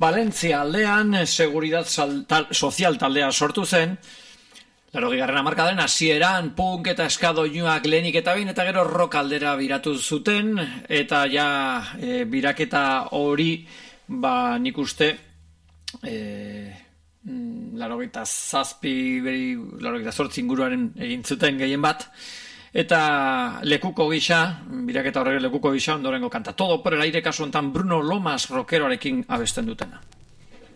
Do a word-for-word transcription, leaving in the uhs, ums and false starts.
Valentzia aldean seguridad sozial taldea sortu zen, Laurogeigarren hamarkadaren hasieran punk eta ska doinuak lehenik eta behin, eta gero rock aldera biratu zuten, eta ja e, biraketa hori, ba nik uste, e, laurogeita zazpi, laurogeita zortzi inguruaren egin zuten gehien bat, eta lekuko gisa, biraketa horrek lekuko gisa, ondorengo kanta. Todo por el aire, kasu honetan Bruno Lomas rockeroarekin abesten dutena.